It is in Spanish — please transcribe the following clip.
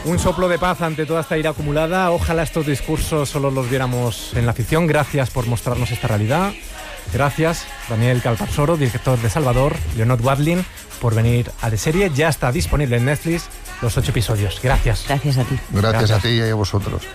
Un soplo de paz ante toda esta ira acumulada. Ojalá estos discursos solo los viéramos en la ficción. Gracias por mostrarnos esta realidad. Gracias, Daniel Calparsoro, director de Salvador, Leonor Wadlin, por venir a De Serie. Ya está disponible en Netflix los 8 episodios. Gracias. Gracias a ti. Gracias a ti y a vosotros.